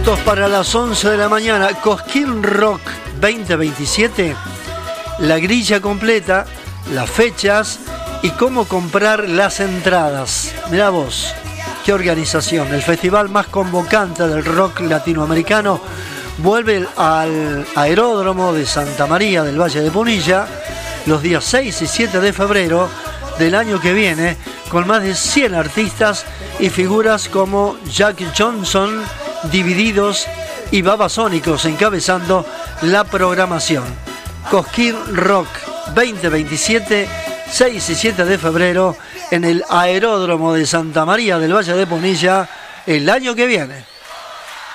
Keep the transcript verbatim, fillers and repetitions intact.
Para las once de la mañana, Cosquín Rock veinte veintisiete, la grilla completa, las fechas y cómo comprar las entradas. Mirá vos, qué organización. El festival más convocante del rock latinoamericano vuelve al Aeródromo de Santa María del Valle de Punilla los días seis y siete de febrero del año que viene, con más de cien artistas y figuras como Jack Johnson, Divididos y Babasónicos encabezando la programación. Cosquín Rock veinte veintisiete, seis y siete de febrero en el Aeródromo de Santa María del Valle de Punilla el año que viene.